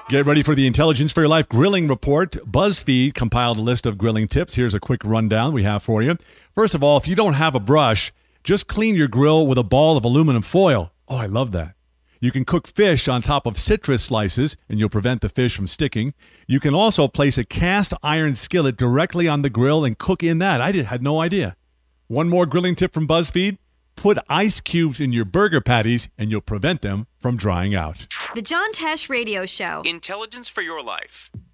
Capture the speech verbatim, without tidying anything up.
Get ready for the Intelligence for Your Life Grilling Report. BuzzFeed compiled a list of grilling tips. Here's a quick rundown we have for you. First of all, if you don't have a brush, just clean your grill with a ball of aluminum foil. Oh, I love that. You can cook fish on top of citrus slices, and you'll prevent the fish from sticking. You can also place a cast iron skillet directly on the grill and cook in that. I did, had no idea. One more grilling tip from BuzzFeed. Put ice cubes in your burger patties, and you'll prevent them from drying out. The John Tesh Radio Show. Intelligence for Your Life.